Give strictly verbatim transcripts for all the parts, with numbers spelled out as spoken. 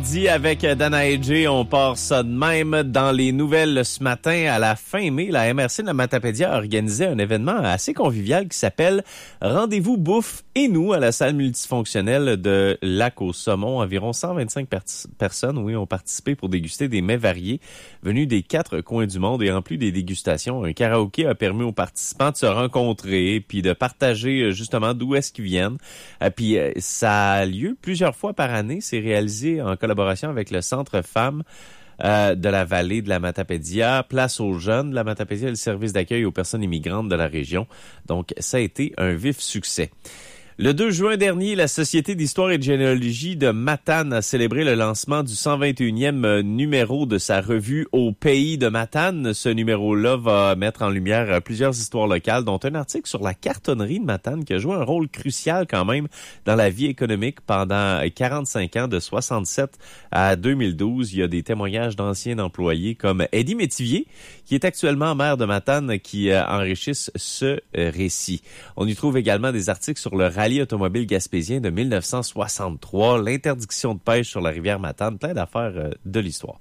Dit avec Dana et Jay, on part ça de même. Dans les nouvelles ce matin, à la fin mai, la M R C de la Matapédia a organisé un événement assez convivial qui s'appelle Rendez-vous bouffe et nous à la salle multifonctionnelle de Lac au Saumon. Environ cent vingt-cinq per- personnes, oui, ont participé pour déguster des mets variés venus des quatre coins du monde. Et en plus des dégustations, un karaoké a permis aux participants de se rencontrer puis de partager justement d'où est-ce qu'ils viennent. Puis ça a lieu plusieurs fois par année. C'est réalisé en collaboration avec le Centre Femmes euh, de la vallée de la Matapédia, Place aux jeunes de la Matapédia et le service d'accueil aux personnes immigrantes de la région. Donc, ça a été un vif succès. Le deux juin dernier, la Société d'histoire et de généalogie de Matane a célébré le lancement du cent vingt et unième numéro de sa revue Au pays de Matane. Ce numéro-là va mettre en lumière plusieurs histoires locales, dont un article sur la cartonnerie de Matane qui a joué un rôle crucial quand même dans la vie économique pendant quarante-cinq ans, de soixante-sept à deux mille douze. Il y a des témoignages d'anciens employés comme Eddie Métivier, qui est actuellement maire de Matane, qui euh, enrichissent ce euh, récit. On y trouve également des articles sur le rallye automobile gaspésien de mille neuf cent soixante-trois, l'interdiction de pêche sur la rivière Matane, plein d'affaires euh, de l'histoire.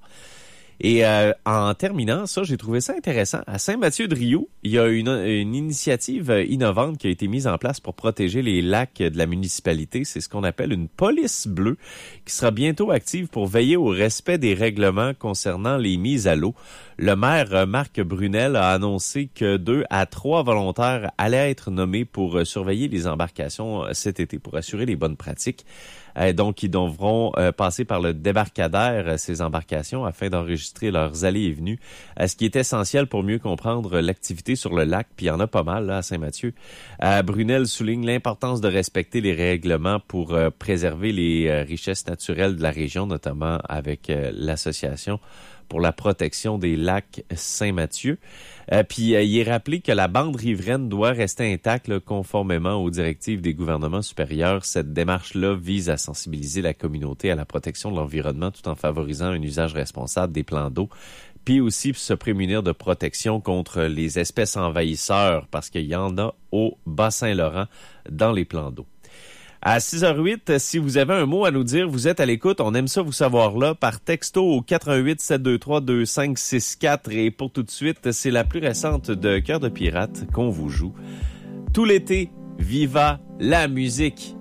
Et euh, en terminant, ça, j'ai trouvé ça intéressant. À Saint-Mathieu-de-Riou, il y a une, une initiative innovante qui a été mise en place pour protéger les lacs de la municipalité. C'est ce qu'on appelle une police bleue qui sera bientôt active pour veiller au respect des règlements concernant les mises à l'eau. Le maire Marc Brunel a annoncé que deux à trois volontaires allaient être nommés pour surveiller les embarcations cet été, pour assurer les bonnes pratiques. Euh, donc, ils devront euh, passer par le débarcadère, euh, ces embarcations, afin d'enregistrer leurs allées et venues. Euh, ce qui est essentiel pour mieux comprendre l'activité sur le lac, puis il y en a pas mal là à Saint-Mathieu. Euh, Brunel souligne l'importance de respecter les règlements pour euh, préserver les euh, richesses naturelles de la région, notamment avec euh, l'association pour la protection des lacs Saint-Mathieu. Euh, puis, euh, il est rappelé que la bande riveraine doit rester intacte là, conformément aux directives des gouvernements supérieurs. Cette démarche-là vise à sensibiliser la communauté à la protection de l'environnement tout en favorisant un usage responsable des plans d'eau. Puis aussi se prémunir de protection contre les espèces envahisseurs parce qu'il y en a au Bas-Saint-Laurent dans les plans d'eau. À six heures huit, si vous avez un mot à nous dire, vous êtes à l'écoute, on aime ça vous savoir là, par texto au quatre un huit sept deux trois deux cinq six quatre. Et pour tout de suite, c'est la plus récente de Cœur de pirate qu'on vous joue. Tout l'été, viva la musique!